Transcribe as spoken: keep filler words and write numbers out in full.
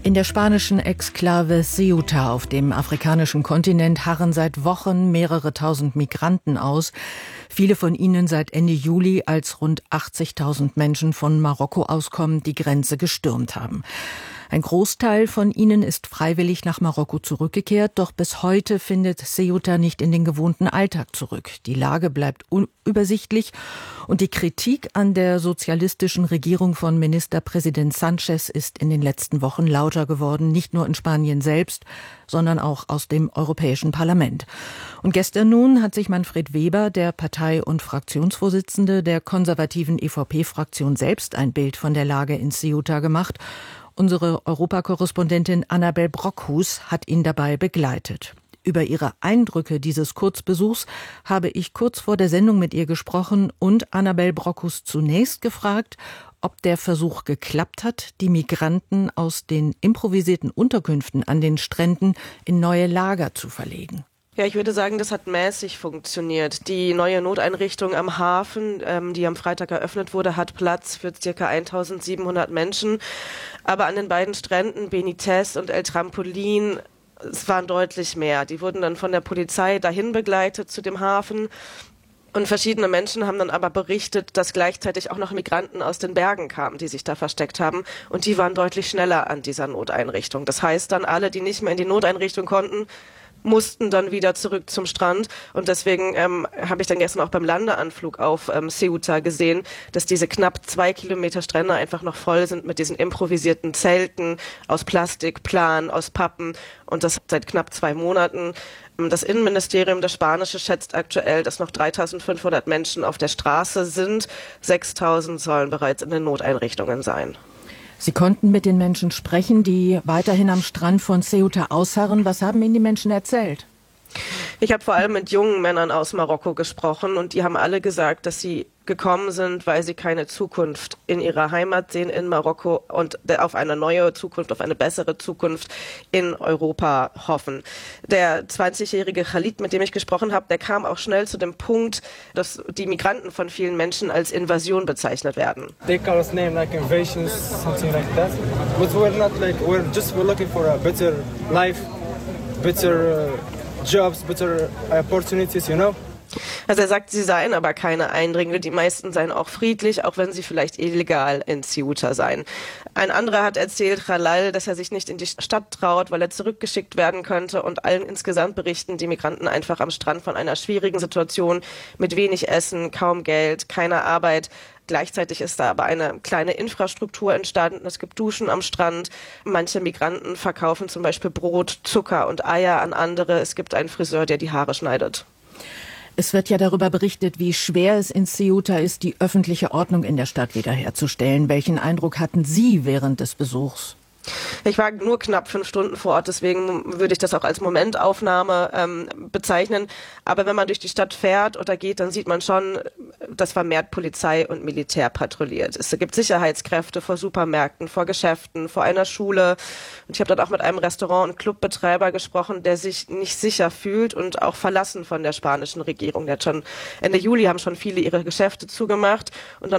In der spanischen Exklave Ceuta auf dem afrikanischen Kontinent harren seit Wochen mehrere tausend Migranten aus. Viele von ihnen seit Ende Juli, als rund achtzigtausend Menschen von Marokko auskommen, die Grenze gestürmt haben. Ein Großteil von ihnen ist freiwillig nach Marokko zurückgekehrt, doch bis heute findet Ceuta nicht in den gewohnten Alltag zurück. Die Lage bleibt unübersichtlich und die Kritik an der sozialistischen Regierung von Ministerpräsident Sanchez ist in den letzten Wochen lauter geworden, nicht nur in Spanien selbst, sondern auch aus dem Europäischen Parlament. Und gestern nun hat sich Manfred Weber, der Partei- und Fraktionsvorsitzende der konservativen E V P-Fraktion, selbst ein Bild von der Lage in Ceuta gemacht. Unsere Europakorrespondentin Annabel Brockhus hat ihn dabei begleitet. Über ihre Eindrücke dieses Kurzbesuchs habe ich kurz vor der Sendung mit ihr gesprochen und Annabel Brockhus zunächst gefragt, ob der Versuch geklappt hat, die Migranten aus den improvisierten Unterkünften an den Stränden in neue Lager zu verlegen. Ja, ich würde sagen, das hat mäßig funktioniert. Die neue Noteinrichtung am Hafen, ähm, die am Freitag eröffnet wurde, hat Platz für ca. eintausendsiebenhundert Menschen. Aber an den beiden Stränden, Benítez und El Trampolín, es waren deutlich mehr. Die wurden dann von der Polizei dahin begleitet zu dem Hafen. Und verschiedene Menschen haben dann aber berichtet, dass gleichzeitig auch noch Migranten aus den Bergen kamen, die sich da versteckt haben. Und die waren deutlich schneller an dieser Noteinrichtung. Das heißt dann, alle, die nicht mehr in die Noteinrichtung konnten, mussten dann wieder zurück zum Strand. Und deswegen ähm, habe ich dann gestern auch beim Landeanflug auf ähm, Ceuta gesehen, dass diese knapp zwei Kilometer Strände einfach noch voll sind mit diesen improvisierten Zelten aus Plastik, Plan, aus Pappen. Und das seit knapp zwei Monaten. Das Innenministerium, das Spanische, schätzt aktuell, dass noch dreitausendfünfhundert Menschen auf der Straße sind. sechstausend sollen bereits in den Noteinrichtungen sein. Sie konnten mit den Menschen sprechen, die weiterhin am Strand von Ceuta ausharren. Was haben Ihnen die Menschen erzählt? Ich habe vor allem mit jungen Männern aus Marokko gesprochen und die haben alle gesagt, dass sie gekommen sind, weil sie keine Zukunft in ihrer Heimat sehen in Marokko und auf eine neue Zukunft, auf eine bessere Zukunft in Europa hoffen. Der zwanzigjährige Khalid, mit dem ich gesprochen habe, der kam auch schnell zu dem Punkt, dass die Migranten von vielen Menschen als Invasion bezeichnet werden. They call us name like invasions, something like that. But we're not like, we're just we're looking for a better life, better uh, jobs, better opportunities, you know. Also er sagt, sie seien aber keine Eindringlinge, die meisten seien auch friedlich, auch wenn sie vielleicht illegal in Ceuta seien. Ein anderer hat erzählt, Jalal, dass er sich nicht in die Stadt traut, weil er zurückgeschickt werden könnte, und allen insgesamt berichten die Migranten einfach am Strand von einer schwierigen Situation mit wenig Essen, kaum Geld, keiner Arbeit. Gleichzeitig ist da aber eine kleine Infrastruktur entstanden. Es gibt Duschen am Strand. Manche Migranten verkaufen zum Beispiel Brot, Zucker und Eier an andere. Es gibt einen Friseur, der die Haare schneidet. Es wird ja darüber berichtet, wie schwer es in Ceuta ist, die öffentliche Ordnung in der Stadt wiederherzustellen. Welchen Eindruck hatten Sie während des Besuchs? Ich war nur knapp fünf Stunden vor Ort, deswegen würde ich das auch als Momentaufnahme ähm, bezeichnen. Aber wenn man durch die Stadt fährt oder geht, dann sieht man schon, dass vermehrt Polizei und Militär patrouilliert. Es gibt Sicherheitskräfte vor Supermärkten, vor Geschäften, vor einer Schule. Und ich habe dann auch mit einem Restaurant- und Clubbetreiber gesprochen, der sich nicht sicher fühlt und auch verlassen von der spanischen Regierung. Der hat schon Ende Juli haben schon viele ihre Geschäfte zugemacht und dann